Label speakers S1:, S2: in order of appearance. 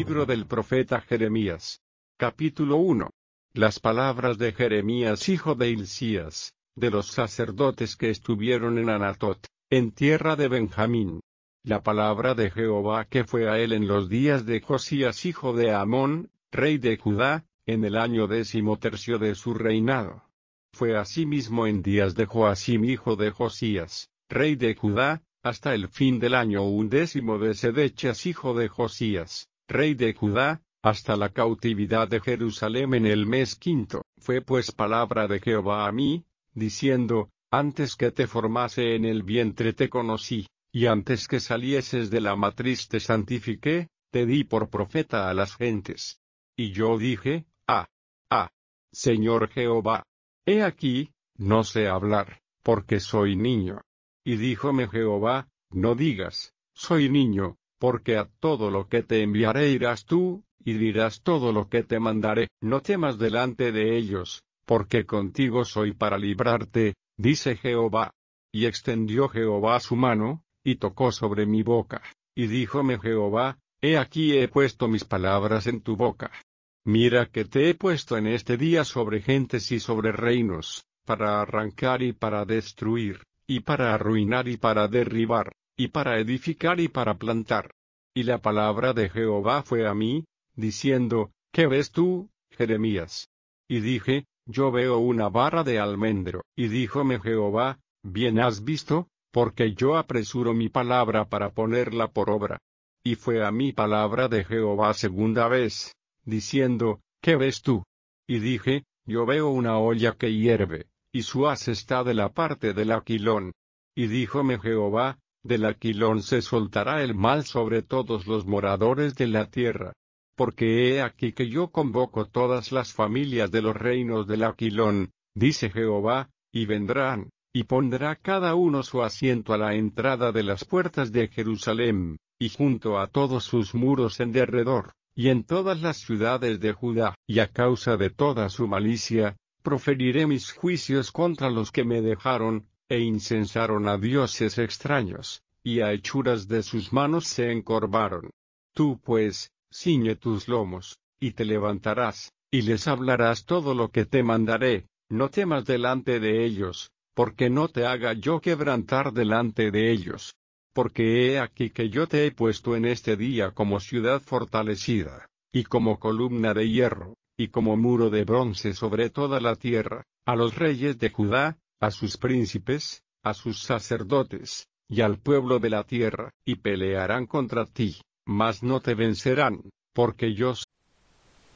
S1: Libro del profeta Jeremías. Capítulo 1. Las palabras de Jeremías hijo de Hilcías, de los sacerdotes que estuvieron en Anatot, en tierra de Benjamín. La palabra de Jehová que fue a él en los días de Josías hijo de Amón, rey de Judá, en el año 13º de su reinado. Fue asimismo en días de Joacim hijo de Josías, rey de Judá, hasta el fin del año 11 de Sedechas hijo de Josías, rey de Judá, hasta la cautividad de Jerusalén en el mes quinto. Fue pues palabra de Jehová a mí, diciendo, antes que te formase en el vientre te conocí, y antes que salieses de la matriz te santifiqué, te di por profeta a las gentes. Y yo dije, Señor Jehová, he aquí, no sé hablar, porque soy niño. Y díjome Jehová, no digas, soy niño, porque a todo lo que te enviaré irás tú, y dirás todo lo que te mandaré. No temas delante de ellos, porque contigo soy para librarte, dice Jehová. Y extendió Jehová su mano, y tocó sobre mi boca, y díjome Jehová, he aquí he puesto mis palabras en tu boca. Mira que te he puesto en este día sobre gentes y sobre reinos, para arrancar y para destruir, y para arruinar y para derribar, y para edificar y para plantar. Y la palabra de Jehová fue a mí, diciendo, ¿qué ves tú, Jeremías? Y dije, yo veo una vara de almendro. Y díjome Jehová, bien has visto, porque yo apresuro mi palabra para ponerla por obra. Y fue a mí palabra de Jehová segunda vez, diciendo, ¿qué ves tú? Y dije, yo veo una olla que hierve, y su haz está de la parte del aquilón. Y díjome Jehová, del aquilón se soltará el mal sobre todos los moradores de la tierra. Porque he aquí que yo convoco todas las familias de los reinos del aquilón, dice Jehová, y vendrán, y pondrá cada uno su asiento a la entrada de las puertas de Jerusalén, y junto a todos sus muros en derredor, y en todas las ciudades de Judá. Y a causa de toda su malicia, proferiré mis juicios contra los que me dejaron, e incensaron a dioses extraños, y a hechuras de sus manos se encorvaron. Tú pues, ciñe tus lomos, y te levantarás, y les hablarás todo lo que te mandaré, no temas delante de ellos, porque no te haga yo quebrantar delante de ellos. Porque he aquí que yo te he puesto en este día como ciudad fortalecida, y como columna de hierro, y como muro de bronce sobre toda la tierra, a los reyes de Judá, a sus príncipes, a sus sacerdotes, y al pueblo de la tierra, y pelearán contra ti, mas no te vencerán, porque yo